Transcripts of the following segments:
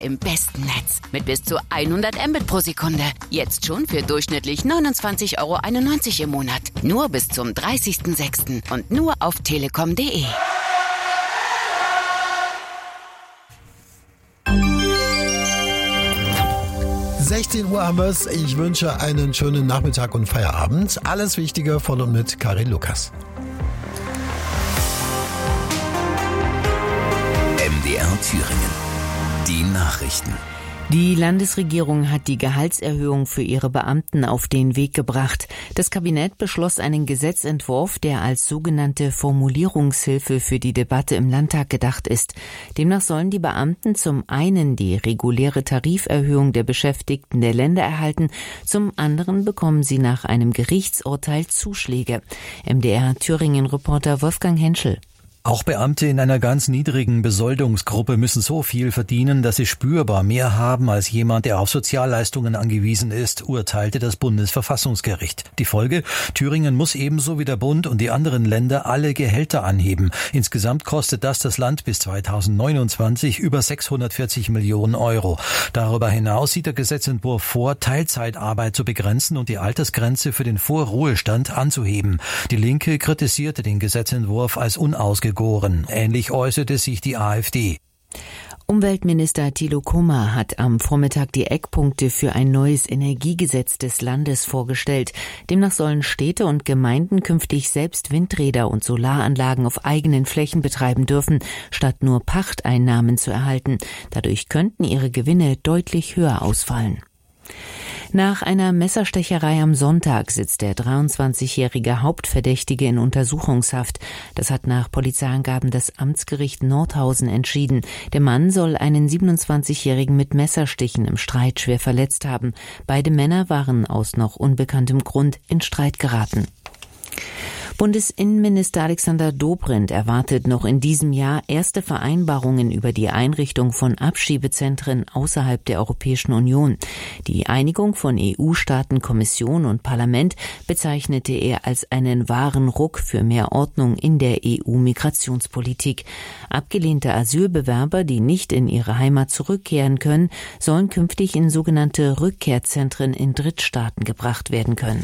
im besten Netz mit bis zu 100 Mbit pro Sekunde. Jetzt schon für durchschnittlich 29,91 € im Monat. Nur bis zum 30.06. und nur auf telekom.de. Uhr haben wir es. Ich wünsche einen schönen Nachmittag und Feierabend. Alles Wichtige von und mit Karin Lukas. MDR Thüringen. Die Nachrichten. Die Landesregierung hat die Gehaltserhöhung für ihre Beamten auf den Weg gebracht. Das Kabinett beschloss einen Gesetzentwurf, der als sogenannte Formulierungshilfe für die Debatte im Landtag gedacht ist. Demnach sollen die Beamten zum einen die reguläre Tariferhöhung der Beschäftigten der Länder erhalten, zum anderen bekommen sie nach einem Gerichtsurteil Zuschläge. MDR Thüringen-Reporter Wolfgang Henschel. Auch Beamte in einer ganz niedrigen Besoldungsgruppe müssen so viel verdienen, dass sie spürbar mehr haben als jemand, der auf Sozialleistungen angewiesen ist, urteilte das Bundesverfassungsgericht. Die Folge: Thüringen muss ebenso wie der Bund und die anderen Länder alle Gehälter anheben. Insgesamt kostet das Land bis 2029 über 640 Millionen €. Darüber hinaus sieht der Gesetzentwurf vor, Teilzeitarbeit zu begrenzen und die Altersgrenze für den Vorruhestand anzuheben. Die Linke kritisierte den Gesetzentwurf als unausgegoren. Ähnlich äußerte sich die AfD. Umweltminister Thilo Kummer hat am Vormittag die Eckpunkte für ein neues Energiegesetz des Landes vorgestellt. Demnach sollen Städte und Gemeinden künftig selbst Windräder und Solaranlagen auf eigenen Flächen betreiben dürfen, statt nur Pachteinnahmen zu erhalten. Dadurch könnten ihre Gewinne deutlich höher ausfallen. Nach einer Messerstecherei am Sonntag sitzt der 23-jährige Hauptverdächtige in Untersuchungshaft. Das hat nach Polizeiangaben das Amtsgericht Nordhausen entschieden. Der Mann soll einen 27-jährigen mit Messerstichen im Streit schwer verletzt haben. Beide Männer waren aus noch unbekanntem Grund in Streit geraten. Bundesinnenminister Alexander Dobrindt erwartet noch in diesem Jahr erste Vereinbarungen über die Einrichtung von Abschiebezentren außerhalb der Europäischen Union. Die Einigung von EU-Staaten, Kommission und Parlament bezeichnete er als einen wahren Ruck für mehr Ordnung in der EU-Migrationspolitik. Abgelehnte Asylbewerber, die nicht in ihre Heimat zurückkehren können, sollen künftig in sogenannte Rückkehrzentren in Drittstaaten gebracht werden können.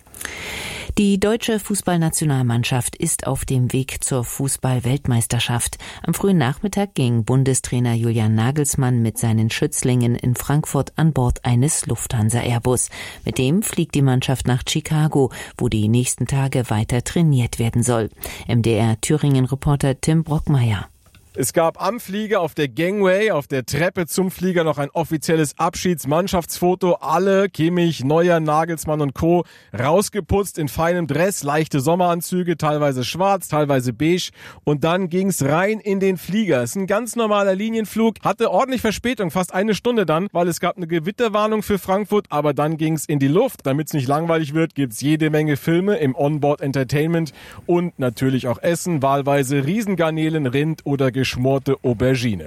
Die deutsche Fußballnationalmannschaft ist auf dem Weg zur Fußball-Weltmeisterschaft. Am frühen Nachmittag ging Bundestrainer Julian Nagelsmann mit seinen Schützlingen in Frankfurt an Bord eines Lufthansa-Airbus. Mit dem fliegt die Mannschaft nach Chicago, wo die nächsten Tage weiter trainiert werden soll. MDR Thüringen-Reporter Tim Brockmeier. Es gab am Flieger auf der Gangway, auf der Treppe zum Flieger noch ein offizielles Abschiedsmannschaftsfoto. Alle, Kimmich, Neuer, Nagelsmann und Co. rausgeputzt in feinem Dress, leichte Sommeranzüge, teilweise schwarz, teilweise beige. Und dann ging's rein in den Flieger. Es ist ein ganz normaler Linienflug, hatte ordentlich Verspätung, fast eine Stunde dann, weil es gab eine Gewitterwarnung für Frankfurt. Aber dann ging's in die Luft. Damit's nicht langweilig wird, gibt's jede Menge Filme im Onboard Entertainment und natürlich auch Essen, wahlweise Riesengarnelen, Rind oder geschmorte Aubergine.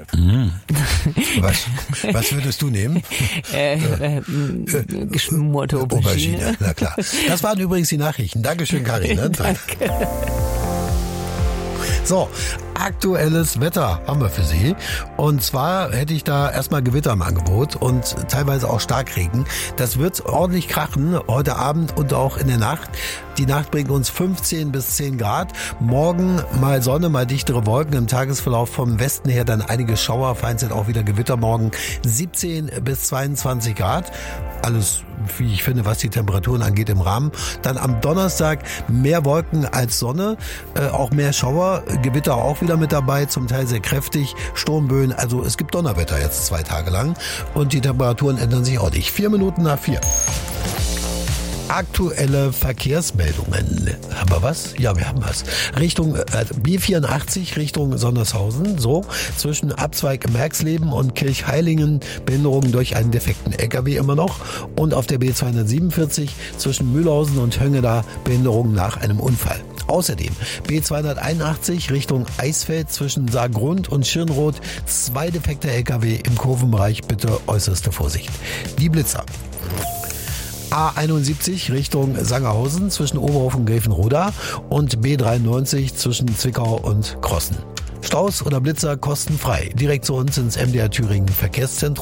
Was würdest du nehmen? Geschmorte Aubergine. Na klar. Das waren übrigens die Nachrichten. Dankeschön, Karin. Ne? Danke. So, aktuelles Wetter haben wir für Sie. Und zwar hätte ich da erstmal Gewitter im Angebot und teilweise auch Starkregen. Das wird ordentlich krachen heute Abend und auch in der Nacht. Die Nacht bringt uns 15 bis 10 Grad. Morgen mal Sonne, mal dichtere Wolken. Im Tagesverlauf vom Westen her dann einige Schauer, vereinzelt auch wieder Gewitter morgen. 17 bis 22 Grad. Alles, wie ich finde, was die Temperaturen angeht, im Rahmen. Dann am Donnerstag mehr Wolken als Sonne, auch mehr Schauer, Gewitter auch wieder mit dabei, zum Teil sehr kräftig, Sturmböen. Also es gibt Donnerwetter jetzt 2 Tage lang und die Temperaturen ändern sich auch nicht. 4 Minuten nach 4. Aktuelle Verkehrsmeldungen. Haben wir was? Ja, wir haben was. Richtung B84, Richtung Sondershausen. So, zwischen Abzweig Merxleben und Kirchheilingen Behinderungen durch einen defekten LKW immer noch. Und auf der B247 zwischen Mühlhausen und Höngeda Behinderungen nach einem Unfall. Außerdem B281 Richtung Eisfeld zwischen Saargrund und Schirnroth. 2 defekte LKW im Kurvenbereich. Bitte äußerste Vorsicht. Die Blitzer. A71 Richtung Sangerhausen zwischen Oberhof und Gräfenroda und B93 zwischen Zwickau und Krossen. Staus oder Blitzer kostenfrei. Direkt zu uns ins MDR Thüringen Verkehrszentrum.